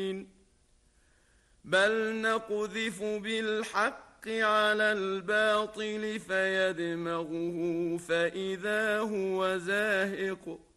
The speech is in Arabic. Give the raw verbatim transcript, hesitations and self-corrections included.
بل نقذف بالحق على الباطل فيدمغه فإذا هو زاهق